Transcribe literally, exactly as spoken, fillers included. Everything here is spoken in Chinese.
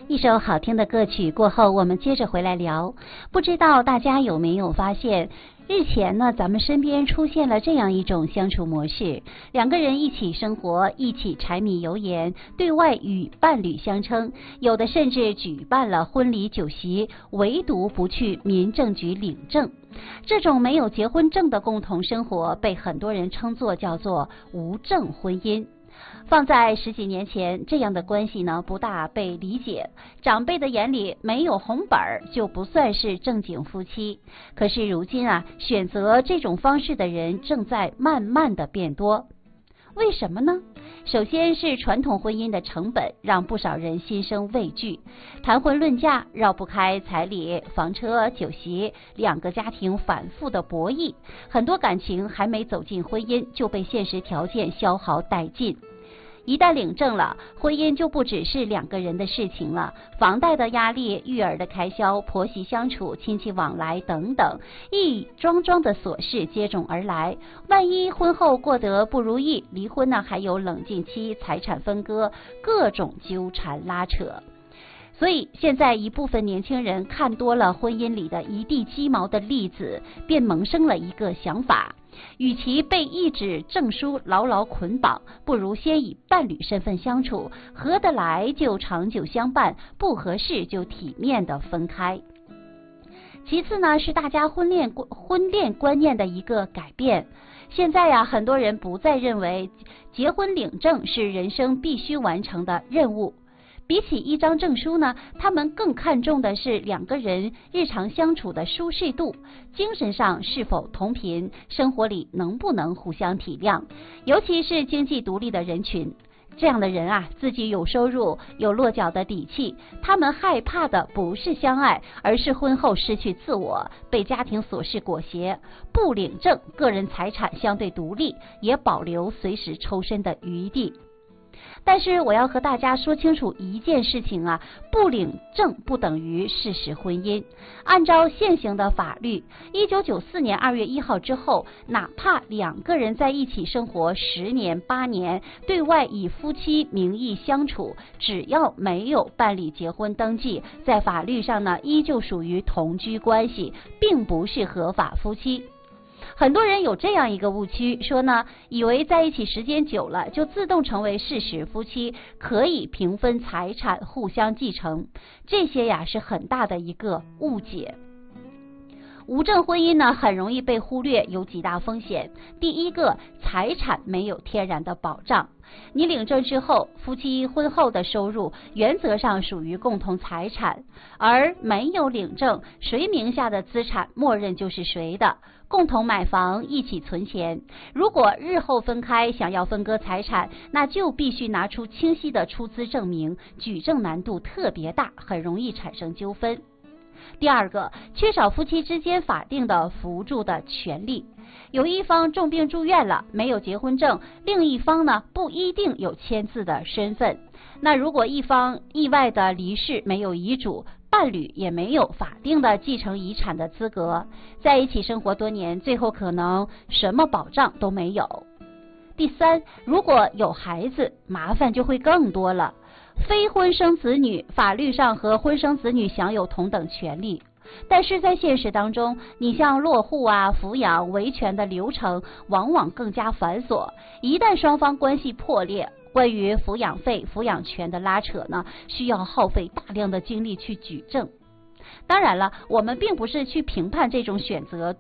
一首好听的歌曲过后，我们接着回来聊。不知道大家有没有发现，日前呢，咱们身边出现了这样一种相处模式：两个人一起生活，一起柴米油盐，对外与伴侣相称，有的甚至举办了婚礼酒席，唯独不去民政局领证。这种没有结婚证的共同生活，被很多人称作叫做无证婚姻。放在十几年前，这样的关系呢不大被理解，长辈的眼里没有红本儿就不算是正经夫妻。可是如今啊，选择这种方式的人正在慢慢的变多。为什么呢？首先是传统婚姻的成本让不少人心生畏惧，谈婚论嫁绕不开彩礼、房车、酒席，两个家庭反复的博弈，很多感情还没走进婚姻就被现实条件消耗殆尽。一旦领证了，婚姻就不只是两个人的事情了，房贷的压力、育儿的开销、婆媳相处、亲戚往来等等，一桩桩的琐事接踵而来。万一婚后过得不如意，离婚呢还有冷静期、财产分割，各种纠缠拉扯。所以现在一部分年轻人看多了婚姻里的一地鸡毛的例子，便萌生了一个想法：与其被一纸证书牢牢捆绑，不如先以伴侣身份相处，合得来就长久相伴，不合适就体面的分开。其次呢，是大家婚恋婚恋观念的一个改变。现在呀、啊，很多人不再认为结婚领证是人生必须完成的任务。比起一张证书呢，他们更看重的是两个人日常相处的舒适度，精神上是否同频，生活里能不能互相体谅，尤其是经济独立的人群。这样的人啊，自己有收入，有落脚的底气，他们害怕的不是相爱，而是婚后失去自我，被家庭琐事裹挟。不领证，个人财产相对独立，也保留随时抽身的余地。但是我要和大家说清楚一件事情啊，不领证不等于事实婚姻。按照现行的法律，一九九四年二月一号之后，哪怕两个人在一起生活十年八年，对外以夫妻名义相处，只要没有办理结婚登记，在法律上呢依旧属于同居关系，并不是合法夫妻。很多人有这样一个误区，说呢，以为在一起时间久了就自动成为事实夫妻，可以平分财产，互相继承。这些呀是很大的一个误解。无证婚姻呢，很容易被忽略，有几大风险。第一个，财产没有天然的保障。你领证之后，夫妻婚后的收入原则上属于共同财产，而没有领证，谁名下的资产默认就是谁的。共同买房，一起存钱。如果日后分开，想要分割财产，那就必须拿出清晰的出资证明，举证难度特别大，很容易产生纠纷。第二个，缺少夫妻之间法定的扶助的权利。有一方重病住院了，没有结婚证，另一方呢不一定有签字的身份。那如果一方意外的离世，没有遗嘱，伴侣也没有法定的继承遗产的资格，在一起生活多年，最后可能什么保障都没有。第三，如果有孩子，麻烦就会更多了。非婚生子女，法律上和婚生子女享有同等权利，但是在现实当中，你像落户啊、抚养、维权的流程往往更加繁琐。一旦双方关系破裂，关于抚养费、抚养权的拉扯呢，需要耗费大量的精力去举证。当然了，我们并不是去评判这种选择